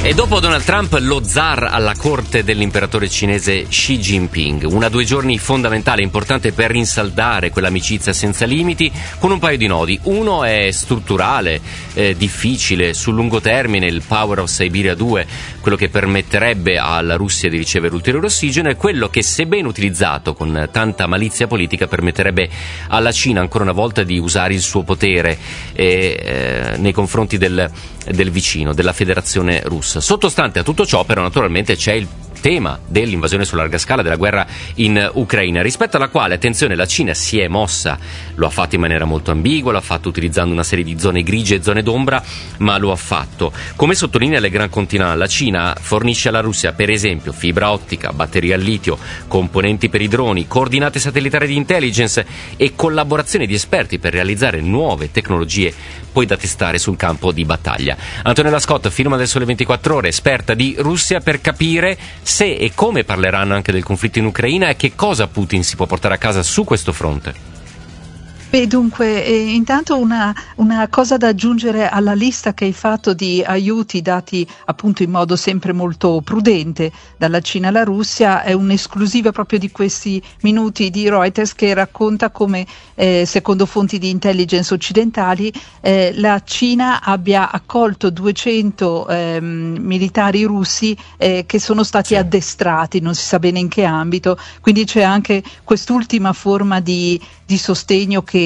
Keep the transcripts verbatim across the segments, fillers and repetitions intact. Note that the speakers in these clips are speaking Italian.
E dopo Donald Trump, lo zar alla corte dell'imperatore cinese Xi Jinping. Una due giorni fondamentale, importante per rinsaldare quell'amicizia senza limiti, con un paio di nodi. Uno è strutturale, eh, difficile, sul lungo termine, il Power of Siberia due, quello che permetterebbe alla Russia di ricevere ulteriore ossigeno, e quello che, se ben utilizzato con tanta malizia politica, permetterebbe alla Cina ancora una volta di usare il suo potere eh, eh, nei confronti del, del vicino, della Federazione Russa. Sottostante a tutto ciò, però, naturalmente c'è il tema dell'invasione su larga scala, della guerra in Ucraina, rispetto alla quale, attenzione, la Cina si è mossa. Lo ha fatto in maniera molto ambigua, lo ha fatto utilizzando una serie di zone grigie e zone d'ombra, ma lo ha fatto. Come sottolinea Le Grand Continent, la Cina fornisce alla Russia, per esempio, fibra ottica, batterie al litio, componenti per i droni, coordinate satellitari di intelligence e collaborazione di esperti per realizzare nuove tecnologie poi da testare sul campo di battaglia. Antonella Scott, firma del Sole ventiquattro Ore, esperta di Russia, per capire se e come parleranno anche del conflitto in Ucraina e che cosa Putin si può portare a casa su questo fronte. Beh, dunque, eh, intanto una, una cosa da aggiungere alla lista che hai fatto di aiuti dati appunto in modo sempre molto prudente dalla Cina alla Russia è un'esclusiva proprio di questi minuti di Reuters, che racconta come, eh, secondo fonti di intelligence occidentali, eh, la Cina abbia accolto duecento eh, militari russi eh, che sono stati sì. addestrati, non si sa bene in che ambito, quindi c'è anche quest'ultima forma di, di sostegno che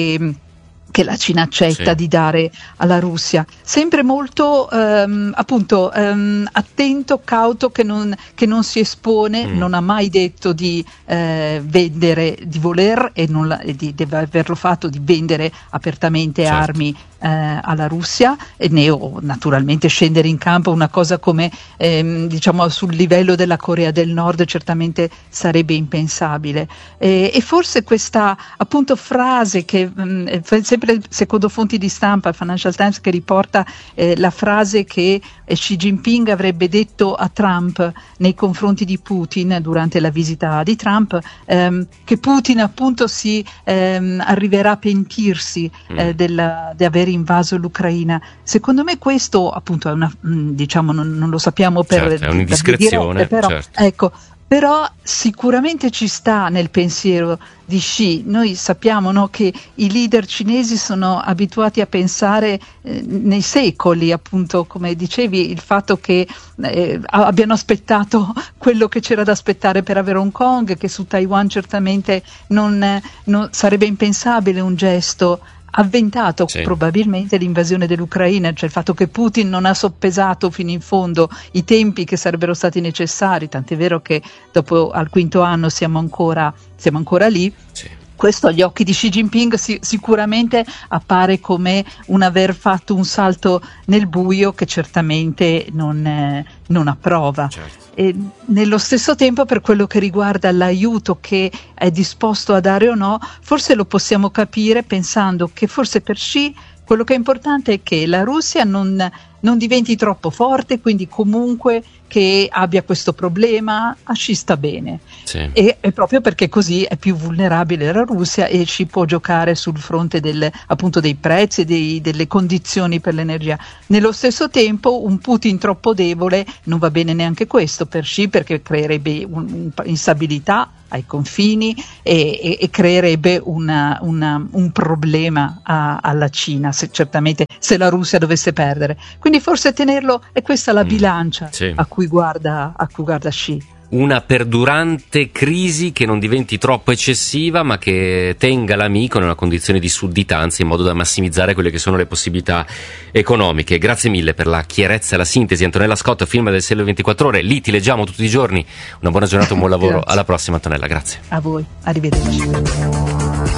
che la Cina accetta sì. di dare alla Russia, sempre molto um, appunto um, attento, cauto, che non, che non si espone, mm. non ha mai detto di eh, vendere, di voler e, non la, e di, deve averlo fatto, di vendere apertamente certo. armi eh, alla Russia, e né o naturalmente scendere in campo, una cosa come ehm, diciamo sul livello della Corea del Nord certamente sarebbe impensabile, e, e forse questa appunto frase che mh, sempre secondo fonti di stampa, il Financial Times, che riporta eh, la frase che eh, Xi Jinping avrebbe detto a Trump nei confronti di Putin durante la visita di Trump, ehm, che Putin appunto si ehm, arriverà a pentirsi eh, mm. della, di aver invaso l'Ucraina. Secondo me questo appunto è una, mh, diciamo non, non lo sappiamo per certo, è un'indiscrezione, però certo. ecco, però sicuramente ci sta nel pensiero di Xi. Noi sappiamo, no, che i leader cinesi sono abituati a pensare eh, nei secoli, appunto, come dicevi, il fatto che eh, abbiano aspettato quello che c'era da aspettare per avere Hong Kong, che su Taiwan certamente non, non sarebbe impensabile un gesto avventato, sì. probabilmente l'invasione dell'Ucraina, cioè il fatto che Putin non ha soppesato fino in fondo i tempi che sarebbero stati necessari, tant'è vero che dopo al quinto anno siamo ancora, siamo ancora lì. Sì. Questo agli occhi di Xi Jinping si, sicuramente appare come un aver fatto un salto nel buio che certamente non, eh, non approva. Certo. E nello stesso tempo, per quello che riguarda l'aiuto che è disposto a dare o no, forse lo possiamo capire pensando che forse per Xi quello che è importante è che la Russia non, non diventi troppo forte, quindi comunque che abbia questo problema, a Xi sta bene. Sì. E, e proprio perché così è più vulnerabile la Russia e Xi può giocare sul fronte del, appunto dei prezzi e dei, delle condizioni per l'energia. Nello stesso tempo un Putin troppo debole non va bene neanche questo per Xi, perché creerebbe instabilità ai confini e, e, e creerebbe una, una, un problema a, alla Cina, se, certamente se la Russia dovesse perdere. Quindi forse tenerlo, è questa la bilancia mm, sì. a cui guarda a cui guarda Xi. Una perdurante crisi che non diventi troppo eccessiva, ma che tenga l'amico in una condizione di sudditanza in modo da massimizzare quelle che sono le possibilità economiche. Grazie mille per la chiarezza e la sintesi. Antonella Scott, film del Sole ventiquattro Ore, lì ti leggiamo tutti i giorni. Una buona giornata, un buon lavoro. Alla prossima, Antonella, grazie. A voi, arrivederci.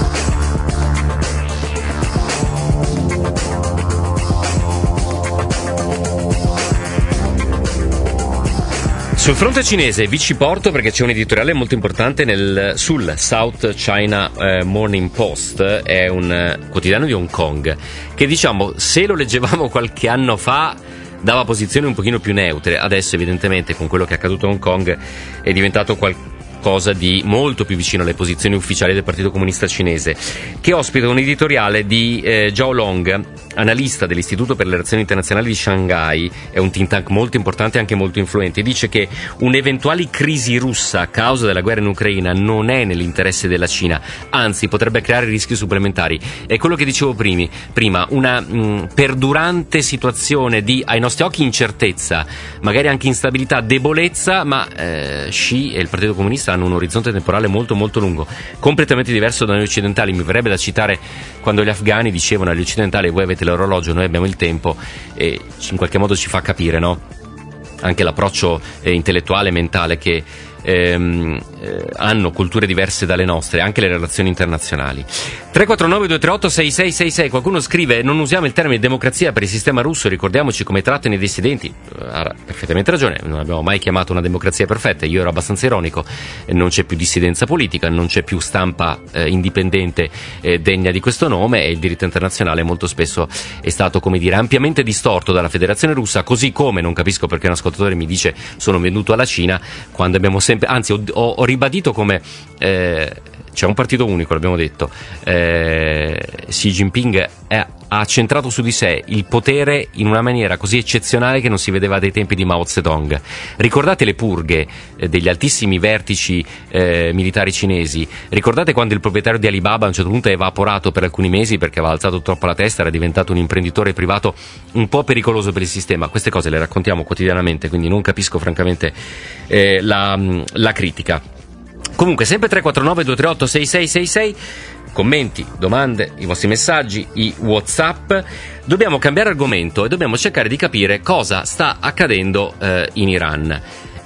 Sul fronte cinese vi ci porto perché c'è un editoriale molto importante nel, sul South China eh, Morning Post, è un eh, quotidiano di Hong Kong, che diciamo, se lo leggevamo qualche anno fa dava posizioni un pochino più neutre, adesso evidentemente con quello che è accaduto a Hong Kong è diventato qualcosa di molto più vicino alle posizioni ufficiali del Partito Comunista Cinese, che ospita un editoriale di eh, Zhao Long, analista dell'Istituto per le Relazioni Internazionali di Shanghai, è un think tank molto importante e anche molto influente, dice che un'eventuale crisi russa a causa della guerra in Ucraina non è nell'interesse della Cina, anzi potrebbe creare rischi supplementari. È quello che dicevo primi, prima, una mh, perdurante situazione di, ai nostri occhi, incertezza, magari anche instabilità, debolezza, ma eh, Xi e il Partito Comunista hanno un orizzonte temporale molto molto lungo, completamente diverso da noi occidentali. Mi verrebbe da citare quando gli afghani dicevano agli occidentali: voi avete l'orologio, noi abbiamo il tempo, e in qualche modo ci fa capire, no? Anche l'approccio eh, intellettuale e mentale che ehm, eh, hanno culture diverse dalle nostre, anche le relazioni internazionali. tre quattro nove due tre otto sei sei sei sei. Qualcuno scrive: non usiamo il termine democrazia per il sistema russo, ricordiamoci come trattano i dissidenti. Ha perfettamente ragione, non abbiamo mai chiamato una democrazia perfetta, io ero abbastanza ironico. Non c'è più dissidenza politica, non c'è più stampa eh, indipendente eh, degna di questo nome, e il diritto internazionale molto spesso è stato, come dire, ampiamente distorto dalla Federazione Russa, così come non capisco perché un ascoltatore mi dice sono venduto alla Cina, quando abbiamo sempre, anzi ho, ho, ho ribadito come eh, c'è un partito unico, l'abbiamo detto, eh, Xi Jinping è, ha centrato su di sé il potere in una maniera così eccezionale che non si vedeva dai tempi di Mao Zedong. Ricordate le purghe eh, degli altissimi vertici eh, militari cinesi? Ricordate quando il proprietario di Alibaba a un certo punto è evaporato per alcuni mesi perché aveva alzato troppo la testa, era diventato un imprenditore privato un po' pericoloso per il sistema? Queste cose le raccontiamo quotidianamente, quindi non capisco francamente eh, la, la critica. Comunque, sempre tre quattro nove due tre otto sei sei sei sei, commenti, domande, i vostri messaggi, i WhatsApp. Dobbiamo cambiare argomento e dobbiamo cercare di capire cosa sta accadendo eh, in Iran.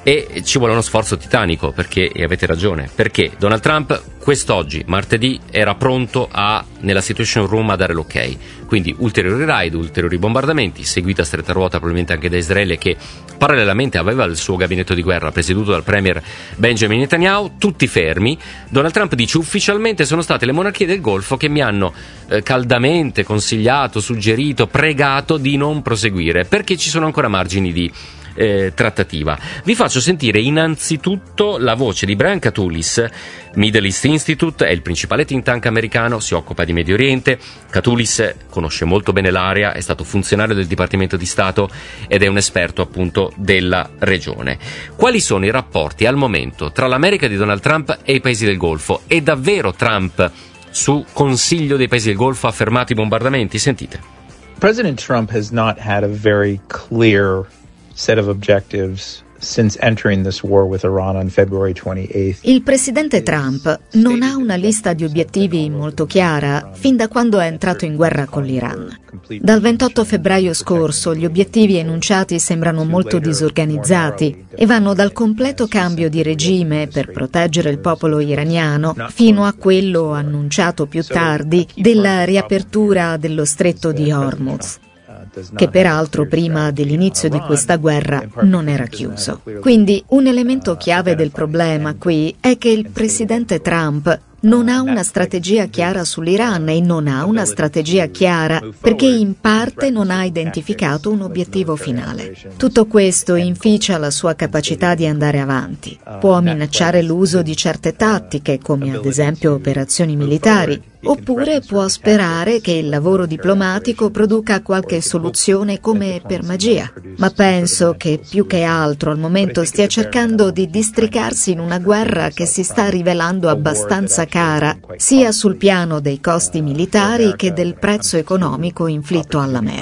E ci vuole uno sforzo titanico, perché, e avete ragione, perché Donald Trump quest'oggi, martedì, era pronto a, nella Situation Room, a dare l'ok. Quindi ulteriori raid, ulteriori bombardamenti, seguita a stretta ruota probabilmente anche da Israele, che parallelamente aveva il suo gabinetto di guerra presieduto dal premier Benjamin Netanyahu, tutti fermi. Donald Trump dice: ufficialmente sono state le monarchie del Golfo che mi hanno eh, caldamente consigliato, suggerito, pregato di non proseguire, perché ci sono ancora margini di Eh, trattativa. Vi faccio sentire innanzitutto la voce di Brian Katulis. Middle East Institute è il principale think tank americano, si occupa di Medio Oriente. Katulis conosce molto bene l'area, è stato funzionario del Dipartimento di Stato ed è un esperto appunto della regione. Quali sono i rapporti al momento tra l'America di Donald Trump e i paesi del Golfo? È davvero Trump, su consiglio dei paesi del Golfo, ha fermato i bombardamenti? Sentite. President Trump has not had a very clear set of objectives since entering this war with Iran on February twenty-eighth. Il presidente Trump non ha una lista di obiettivi molto chiara fin da quando è entrato in guerra con l'Iran. Dal ventotto febbraio scorso gli obiettivi enunciati sembrano molto disorganizzati e vanno dal completo cambio di regime per proteggere il popolo iraniano fino a quello annunciato più tardi della riapertura dello stretto di Hormuz, che peraltro prima dell'inizio di questa guerra non era chiuso. Quindi un elemento chiave del problema qui è che il presidente Trump non ha una strategia chiara sull'Iran e non ha una strategia chiara perché in parte non ha identificato un obiettivo finale. Tutto questo inficia la sua capacità di andare avanti. Può minacciare l'uso di certe tattiche, come ad esempio operazioni militari, oppure può sperare che il lavoro diplomatico produca qualche soluzione come per magia. Ma penso che più che altro al momento stia cercando di districarsi in una guerra che si sta rivelando abbastanza cara, sia sul piano dei costi militari che del prezzo economico inflitto all'America.